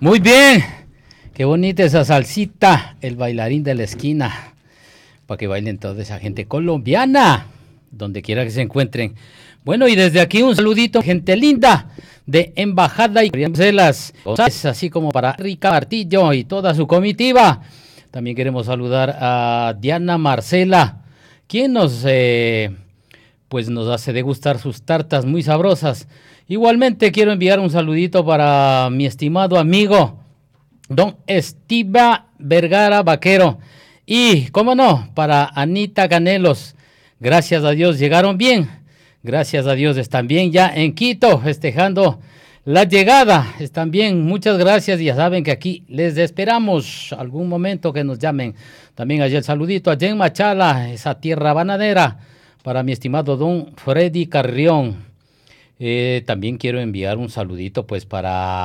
Muy bien, qué bonita esa salsita, el bailarín de la esquina, para que bailen toda esa gente colombiana, donde quiera que se encuentren. Bueno, y desde aquí un saludito, gente linda, de Embajada y Bruselas, así como para Rica Martillo y toda su comitiva. También queremos saludar a Diana Marcela, quien nos hace degustar sus tartas muy sabrosas. Igualmente quiero enviar un saludito para mi estimado amigo, don Estiva Vergara Vaquero. Y, cómo no, para Anita Canelos. Gracias a Dios llegaron bien. Gracias a Dios están bien ya en Quito, festejando la llegada. Están bien, muchas gracias. Ya saben que aquí les esperamos algún momento que nos llamen. También ayer saludito a Jen Machala, esa tierra bananera, para mi estimado don Freddy Carrión. También quiero enviar un saludito pues para